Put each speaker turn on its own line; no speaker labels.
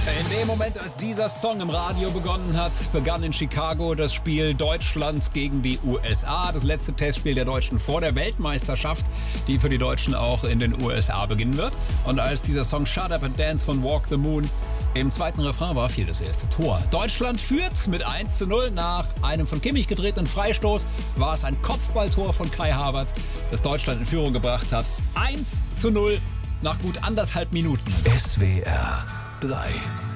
In dem Moment, als dieser Song im Radio begonnen hat, begann in Chicago das Spiel Deutschland gegen die USA. Das letzte Testspiel der Deutschen vor der Weltmeisterschaft, die für die Deutschen auch in den USA beginnen wird. Und als dieser Song Shut Up and Dance von Walk the Moon im zweiten Refrain war, fiel das erste Tor. Deutschland führt mit 1:0 nach einem von Kimmich gedrehten Freistoß. War es ein Kopfballtor von Kai Havertz, das Deutschland in Führung gebracht hat. 1:0 nach gut 1,5 Minuten.
SWR 3